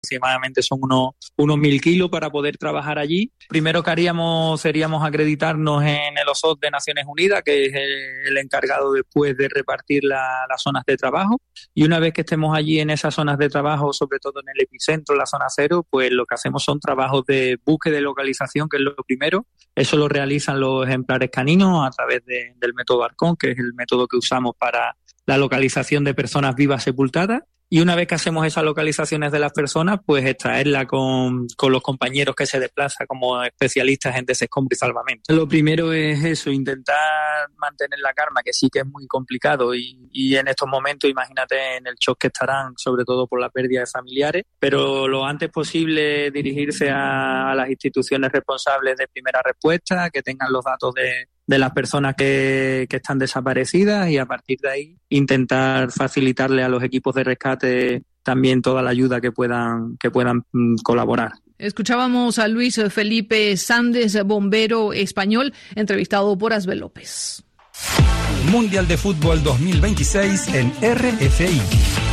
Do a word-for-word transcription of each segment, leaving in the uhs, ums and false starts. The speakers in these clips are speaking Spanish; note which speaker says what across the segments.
Speaker 1: aproximadamente son unos, unos mil kilos para poder trabajar allí. Primero que haríamos seríamos acreditarnos en el O S O D de Naciones Unidas, que es el, el encargado después de repartir la, las zonas de trabajo. Y una vez que estemos allí en esas zonas de trabajo, sobre todo en el epicentro, la zona cero, pues lo que hacemos son trabajos de búsqueda y localización, que es lo primero. Eso lo realizan los ejemplares caninos a través de, del método Arcón, que es el método que usamos para la localización de personas vivas sepultadas. Y una vez que hacemos esas localizaciones de las personas, pues extraerla con, con los compañeros que se desplazan como especialistas en desescombro y salvamento. Lo primero es eso, intentar mantener la calma, que sí que es muy complicado y, y en estos momentos, imagínate en el shock que estarán, sobre todo por la pérdida de familiares, pero lo antes posible dirigirse a, a las instituciones responsables de primera respuesta, que tengan los datos de de las personas que, que están desaparecidas y a partir de ahí intentar facilitarle a los equipos de rescate también toda la ayuda que puedan, que puedan mm, colaborar.
Speaker 2: Escuchábamos a Luis Felipe Sandes, bombero español, entrevistado por Asbel López.
Speaker 3: Mundial de Fútbol dos mil veintiséis en R F I.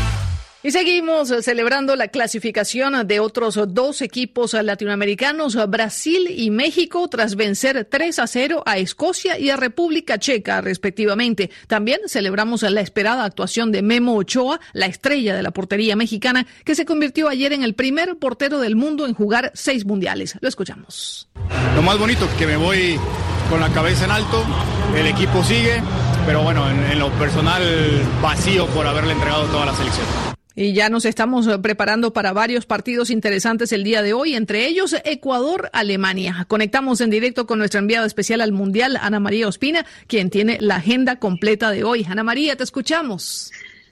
Speaker 2: Y seguimos celebrando la clasificación de otros dos equipos latinoamericanos, Brasil y México, tras vencer tres a cero a Escocia y a República Checa, respectivamente. También celebramos la esperada actuación de Memo Ochoa, la estrella de la portería mexicana, que se convirtió ayer en el primer portero del mundo en jugar seis mundiales. Lo escuchamos.
Speaker 4: Lo más bonito, que me voy con la cabeza en alto, el equipo sigue, pero bueno, en, en lo personal, vacío por haberle entregado toda la selección.
Speaker 2: Y ya nos estamos preparando para varios partidos interesantes el día de hoy, entre ellos Ecuador-Alemania. Conectamos en directo con nuestra enviada especial al Mundial, Ana María Ospina, quien tiene la agenda completa de hoy. Ana María, te escuchamos.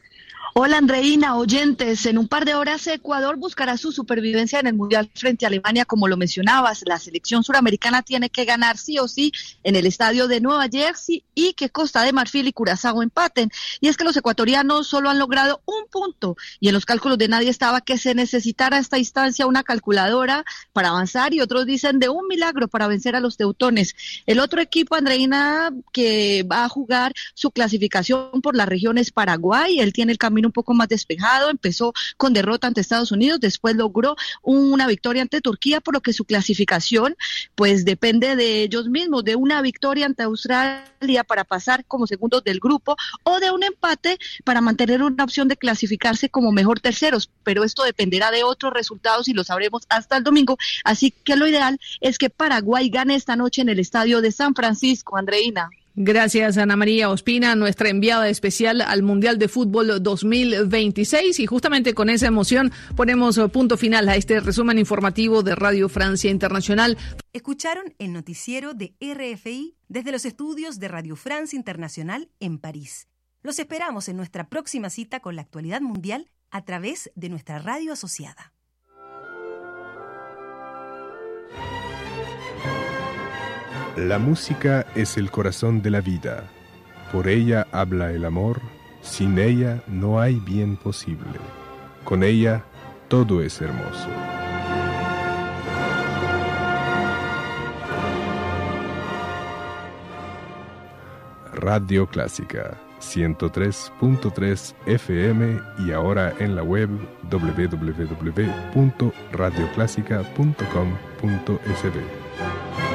Speaker 5: Hola Andreina, oyentes, en un par de horas Ecuador buscará su supervivencia en el Mundial frente a Alemania, como lo mencionabas. La selección suramericana tiene que ganar sí o sí en el estadio de Nueva Jersey y que Costa de Marfil y Curazao empaten. Y es que los ecuatorianos solo han logrado un punto y en los cálculos de nadie estaba que se necesitara a esta instancia una calculadora para avanzar y otros dicen de un milagro para vencer a los teutones. El otro equipo, Andreina, que va a jugar su clasificación por la región es Paraguay. Él tiene el camino un poco más despejado, empezó con derrota ante Estados Unidos, después logró una victoria ante Turquía, por lo que su clasificación pues depende de ellos mismos, de una victoria ante Australia para pasar como segundos del grupo o de un empate para mantener una opción de clasificarse como mejor terceros, pero esto dependerá de otros resultados y lo sabremos hasta el domingo, así que lo ideal es que Paraguay gane esta noche en el estadio de San Francisco. Andreina.
Speaker 2: Gracias, Ana María Ospina, nuestra enviada especial al Mundial de Fútbol dos mil veintiséis. Y justamente con esa emoción ponemos punto final a este resumen informativo de Radio Francia Internacional.
Speaker 6: Escucharon el noticiero de R F I desde los estudios de Radio Francia Internacional en París. Los esperamos en nuestra próxima cita con la actualidad mundial a través de nuestra radio asociada.
Speaker 7: La música es el corazón de la vida. Por ella habla el amor. Sin ella no hay bien posible. Con ella todo es hermoso. Radio Clásica, ciento tres punto tres F M y ahora en la web doble u doble u doble u punto radio clásica punto com punto es de.